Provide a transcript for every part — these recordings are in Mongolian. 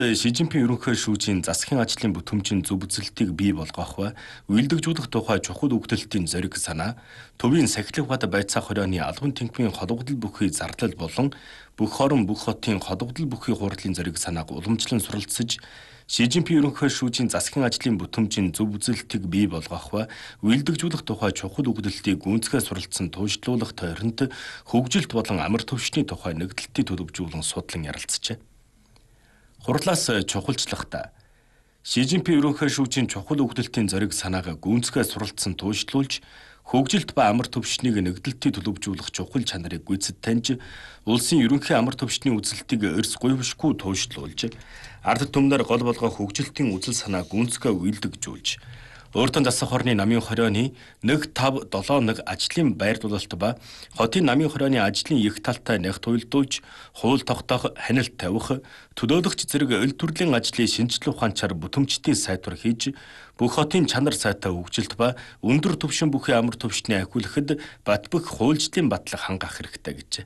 Шижинпин ерөнхий шүүжийн засгийн ажлын бүтээмжийн зөв үзэлтийг бий болгох ба үйлдвэрлэх тухай чухал өгдөлтийн зориг санаа, төвийн сахилга бат байцаах хорионы албан тэнхимийн холбогдол бүхий зардал болон бүх хорон бүх хотын холбогдол бүхий хурлын зориг санааг уламжлан суралцж, Шижинпин ерөнхий шүүжийн засгийн ажлын бүтээмжийн зөв үзэлтийг бий болгох ба үйлдвэрлэх тухай чухал өгдөлтийг гүнзгий суралцсан туушдлуулах тойронд хөгжилт болон амар төвшний тухай нэгдэлтийг төлөвжүүлэн судлан ярилцжээ. Хурлаас чухалчлахта Шижинпин ерөнхий шүүжийн чухал өгдөлтийн зориг санааг гүнзгий суралцсан туушдлуулж, хөгжилт ба амар төвшнийг нэгдэлтийг төлөвжүүлэх чухал чанарыг гүйцэд таньж, улсын ерөнхий амар төвшний үзэлтийг эрс гуйвшгүй туушдлуулж, ард түмнэр гол болгох хөгжилтийн үзэл санаа гүнзгий үйлдвэрлэж, Өөртөө засах хорны намын хорионы 1-5-7-1 ажлын байрлуулалт ба хотын намын хорионы ажлын их талтай нягт уйлдуулж, хууль тогтоох, хяналт тавих, төлөөлөгч зэрэг эл төрлийн ажлын шинжлэх ухаанчаар бүтэмжтэй сайтвар хийж, бүх хотын чанар сайтай хөгжилт ба өндөр түвшин бүхий амар төвшний ахиулахад бат бөх хуульчлалын батлах хангах хэрэгтэй гэжээ.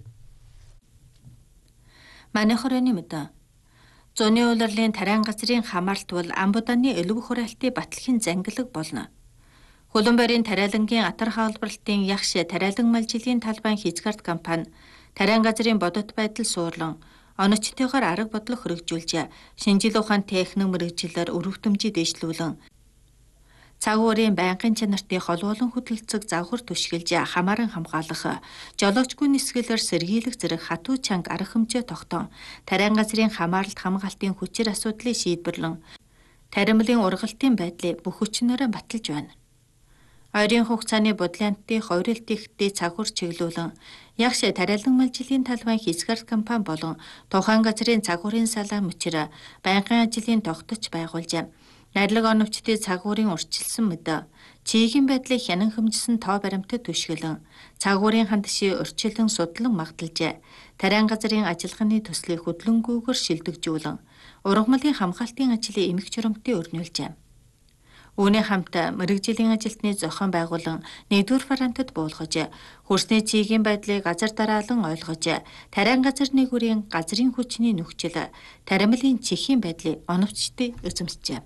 Манай хорионы мэдээ Зуны улирлын тариан газрын хамаарлт бол амбуданы элүү хураалтын батлахын зангилаг болно. Хөлбөмбөрийн тариалангийн атар хаалбарлалтын ягш тариалан малжилийн талбайн хязгаарт компани тариан газрын бодит байдал суурлан оноцтойгоор арга бодлого хэрэгжүүлж, шинжлэх ухааны техник мэргэжлэр өргөтөмжийг дэвшлүүлэн цаг уурын байнгын чанартын холбоолон хөдөлцөг завхар түшгэлж хамааран хамгаалах, жолоочгүй нисгэлээр сэргийлэх зэрэг хатуу чанга арга хэмжээ тогтоон, тариан газрын хамаарлалт хамгаалтын хүчээр асуудлыг шийдвэрлэн, таримлын ургалтын байдлыг бүх хүчнээрээ баталж байна. Ойрын хугацааны бодлоонтын хувиралт ихтэй цагур чиглүүлэн, ягш тариалан малжилийн талбайн хязгаар компани болон тухайн газрын цагуурын салаан мөчрө байнгын ажлын тогточ байгуулж, найрлаг оновчдын цагуурын урьдчилсан мэдээ, чигийн байдлыг хянан хэмжсэн тоо баримтад түшгэлэн, цагуурын хандшийн урьдчилан судлан магталж, тариан газрын ажиллагааны төслийг хөдлөнгүйгээр шилдэгжүүлэн, ургамлын хамгаалтын ажлын эмх журамтыг өрнүүлжээ. Үүний хамт мэргэжлийн ажилтны зохион байгуулан нэгдүгээр варантад буулгаж, хөрсний чигийн байдлыг газар дараалан ойлгож, тариан газар нэгүрийн газрын хүчний нөхцөл, таримлын чихийн байдлыг оновчтой эзэмсжээ.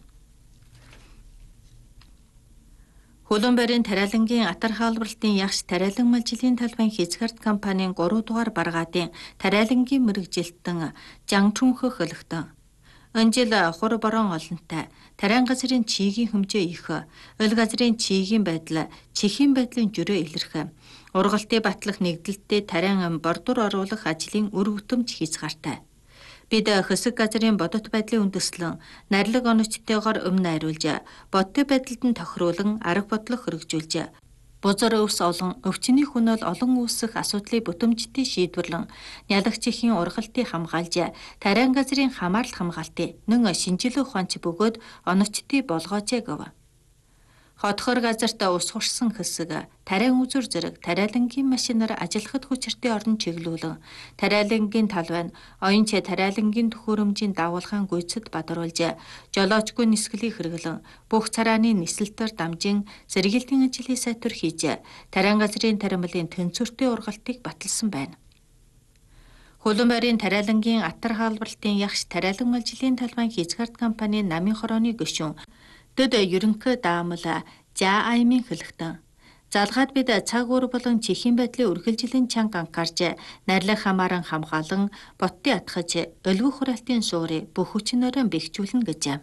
Хөлбөмбөрийн тариалангийн атар хаалбарлалтын ягш тариалан малжилийн талбайн хязгаарт компанийн 3 дугаар баргаатын тариалангийн мэргэжилтэн Жангчүнхө хөлөгтөн. Энэ жил хур борон олонтой тариан газрын чигийн хэмжээ их, өл газрын чигийн байдал, чихийн байдлын жөрөө илэрх, ургалтын батлах нэгдэлтэд тариан бордур оруулах ажлын үр бүтэмж хязгаартай. Бид хэсэг газрын бодит байдлын үндэслэн, найрлаг оноцтойгоор өмнө найруулж, бодит байдалд нь тохируулан арга бодлого хэрэгжүүлж, бузар өвс олон өвчний хүнөөл олон үүсэх асуудлыг бүтэмжтэй шийдвэрлэн, нялагчийн ургалтыг хамгаалж, тариан газрын хамаарлалт хамгаалтыг нэн шинжлэх ухаанч бөгөөд оноцтой болгоожээ гэв. Хотхор газарт ус хурсан хэсэг, тариан үзүр зэрэг тариалангийн машинаар ажиллахад хүчиртэй орон чиглүүлэн, тариалангийн талбайн оюунч тариалангийн төхөөрөмжийн дагуулгаан гүйцэд бадруулж, жолоочгүй нисгэлийг хэрэглэн, бүх царааны нисэлтээр дамжин сэргийлтийн ажлыг сайтвар хийж, тариан газрын таримлын тэнцвэртэй ургалтыг баталсан байна. Хөлбөмбөрийн тариалангийн атар хаалбарлалтын ягш тариалан малжилийн талбайн хязгаарт компани намын хорооны гишүүн Дэд ерөнхий даамал Жааймын хөлөгтөн. Залгаад бид цаг уур болон чихийн байдлын үргэлжлэн чанга анхаарч, найрлаг хамааран хамгаалан, боттын атгаж, өлгөх хураалтын суурийг бүх хүчнээрээ бэхжүүлнэ гэжээ.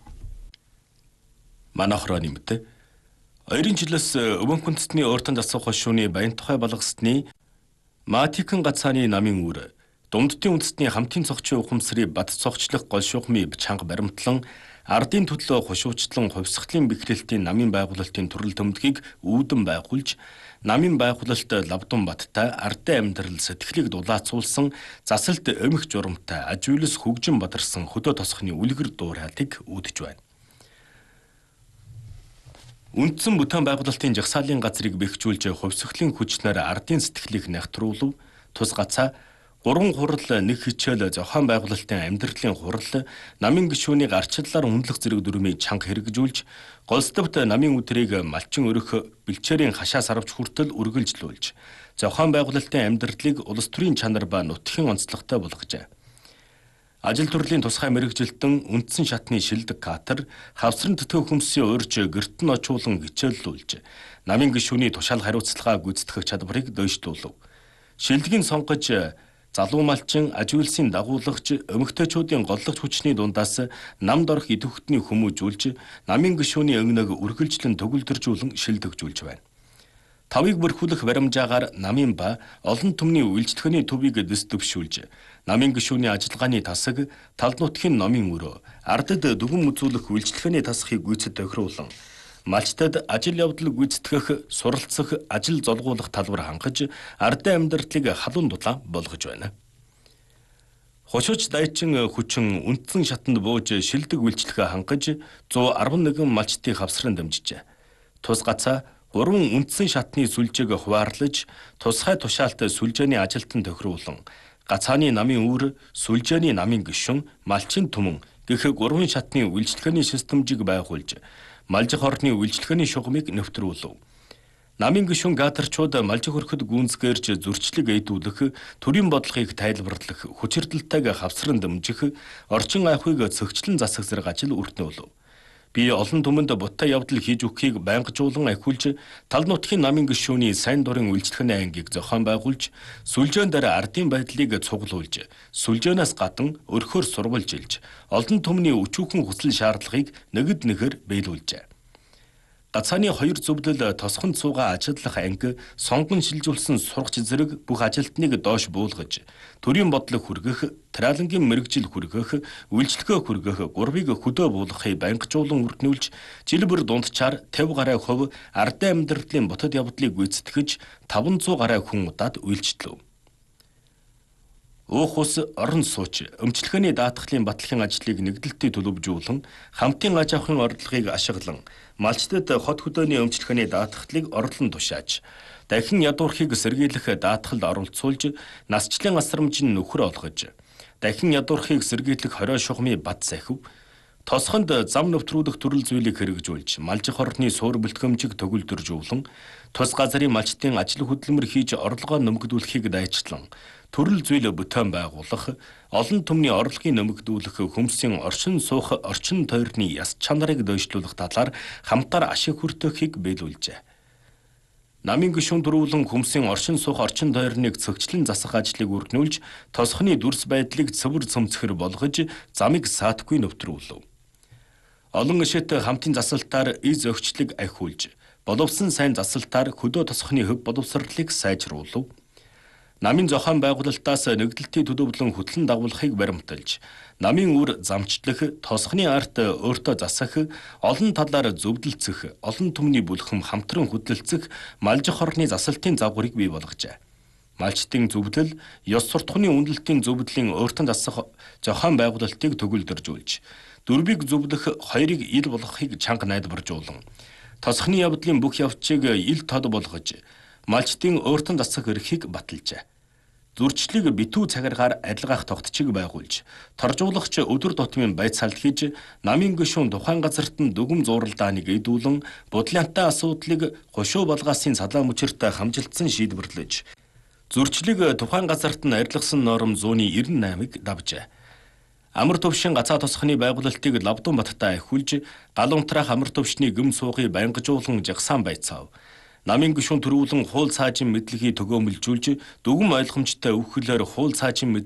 Манай хорооны мэдээ. 2 жилээс Өвөн хүндэстний өөртөө засах хошууны баян тухай болгосны Матикэн гацааны намын үүр, Дундтын үндэстний хамтын цогцын ухамсарыг бат цогцлох гол шугамын чанга баримтлан, ардын төлөө хошуучтлан хувьсгалын бэхрэлтийн намын байгуулалтын төрөл төмдгийг үүдэн байгуулж, намын байгуулалт Лавдун баттай ардын амьдрал сэтгэлийг дулаацуулсан засалт эмх журамтай аж үйлс хөгжин бадарсан хөдөө тосхны үлгэр дуурайлыг үүдэж байна. Үндсэн бүтээн байгуулалтын жагсаалын газрыг бэхжүүлж хувьсгалын хүчнээр ардын сэтгэлийг нягтруулв, тус гацаа 3 хурал нэг хичээл зохион байгуулалтын амьдралын хурал намын гишүүнийг арчлалаар үнэлэх зэрэг дүрмийг чанга хэрэгжүүлж, голсдовт намын өдрийг малчин өрөх бэлчээрийн хашаас авч хүртэл үргэлжлүүлж, зохион байгуулалтын амьдралыг улс төрийн чанар ба нутгийн онцлогтой болгожээ. Ажил төрлийн тусгай мэрэгжилтэн үндсэн шатны шилдэг катер хавсран тэтгэх хөмсийн урьж гэрт нь очуулан хичээллүүлж намын гишүүний тушаал хариуцлага гүйцэтгэх чадварыг дэвшлүүлв. Шилдгийг сонгож залуу малчин аж үйлсийн дагуулагч эмэгтэйчүүдийн голлогч хүчний дундаас намд орох идэвхтний хүмүүжүүлж намын гишүүний өнгөнийг үргэлжлэн төгөлдржүүлэн шилдэгжүүлж байна. Тавыг бүрхүүлэх баримжаагаар намын ба олон түмний үйлчлэгээний төвийг дэвшүүлж намын гишүүний ажиллагааны тасаг тал нутгийн номын өрөө ардад дүгэн үзүүлэх үйлчлэгээний тасхыг гүйцэд тохируулан малчтад ажил явдал гүйцэтгэх, суралцах, ажил золгуулах талбар хангаж ардын амьдралыг халуун дулаан болгож байна. Хошууч дайчин хүчин үндсэн шатанд бууж шилдэг үйлчлэгээ хангаж 111 малчтыг хавсран дамжижээ. Тус гацаа 3 үндсэн шатны сүлжээг хуваарлаж тусгай тушаалт сүлжээний ажилтан тохируулан гацааны намын үүр, сүлжээний намын гишүүн, малчин түмэн гэх 3 шатны үйлчлэгээний системжийг байгуулж малжих орны үйлчлэгээний шугамыг нэвтрүүлв. Намын гишүүн гатарчууд малжих өрхөд гүнзгээрж зөрчлөг эйдүүлэх, төрийн бодлогыг тайлбарлах, хүчирдэлтэйг хавсран дэмжих, орчин айхыг цогцлон засах зэрэг ажил өртнөөлөв. Би олон түмэнд буттай явдал хийж өгөхийг байнгажуулан ахиулж, тал нутгийн намын гишүүний сайн дурын үйлчлэгээний ангийг зохион байгуулж, сүлжээн дээр ардын байдлыг цуглуулж, сүлжээнээс гадна өрхөөр сурвалжилж, олон түмний өчүүхэн хүсэл шаардлагыг нэгд нэгээр биелүүлжээ. Гацааны 2 зөвлөл тосгонд суугаа ажиллах анги, сонгон шилжүүлсэн сургач зэрэг бүх ажилтныг доош буулгаж, төрийн бодлого хүргэх, тариалангийн мэрэгжил хүргэх, үйлчлэгээ хүргэх, гурвыг хөдөө буулгахыг байнгажуулан өргөнүүлж, жил бүр дундчаар 50 гаруй хувь ардын амьдралын ботод явдлыг гүйцэтгэж, 500 гаруй хүн удаад үйлчлэв. Уух ус, орон сууч, өмчлөгээний даатгалын батлагын ажлыг нэгдэлтий төлөвжүүлэн, хамтын аж ахуйн орлогыг ашиглан, малчтад хот хөдөөний өмчлөгээний даатгалыг орлон тушааж, дахин ядуурхийг сэргийлэх даатгалд оролцуулж, насчлын асрамжийн нөхөр олгож, дахин ядуурхийг сэргийлэх хорио шугамын бат сахив, тосгонд зам нэвтрүүлэх төрөл зүйлийг хэрэгжүүлж, малжих орны суур бэлтгэмжийг төгөлдржүүлэн, тус газрын малчтын ажил хөдөлмөр хийж орлогоо нэмэгдүүлэхийг дайчлан, төрөл зүйл бүтээн байгуулах, олон түмний орлогын нэмэгдүүлэх, хөмсийн орчин суух, орчин тойрны яс чанарыг дэвшлүүлэх талаар хамтаар ашиг хүртэхийг биелүүлжээ. Намын гишүүн дөрвөлэн хөмсийн орчин суух, орчин тойрныг цогцлон засах ажлыг өргөнүүлж, тосхны дүрс байдлыг цэвэр цөмцгөр болгож, замыг саатгүй нэвтрүүлв. Олон ишэт хамтын засалтаар эз өгчлөг ахиулж, боловсон сайн засалтаар хөдөө тосхны хөв боловсролыг сайжруулв. Намын зохион байгуулалтаас нэгдэлтий төлөвлөн хөтлөн дагуулахыг баримталж, намын үр замчлах, тосхны арт өөртөө засах, олон талаар зөвдөлцөх, олон түмний бүлхэм хамтран хөдөлцөх, малжих орны засалтын загварыг бий болгожээ. Малчтын зөвдөл, ёс суртахууны үнэлтийн зөвдлийн өөртөө засах зохион байгуулалтыг төгөлдржүүлж, дөрвийг зөвлөх, хоёрыг ил болгохыг чанга найдваржуулан, тосхны явдлын бүх явцыг ил тод болгож, малчтын өөртөө засах эрхийг баталжээ. Зөрчлийг битүү цагааргаар адилгаах тогтчийг байгуулж, торжуулагч өдөр тутмын байцаалт хийж, намын гишүүн тухайн газарт нь дүгм зууралдааныг эдүүлэн, бодлянтай асуудлыг хошуу балгаасын салаа мөчөрт хамжилтсан шийдвэрлэж, зөрчлийг тухайн газарт нь арилгасан норм 198-ыг давжээ. Амар төвшин гацаа тосхны байгуулалтыг Лавдун баттай ахиулж, гал унтраах амар төвшний гүм суугыг байнгажуулан жагсаан байцаав. Намын гишүүн төрүүлэн хуул цаажин мэдлэгийг төгөөмөлжүүлж, дүгэн ойлгомжтой өвхлөөр хуул цаажин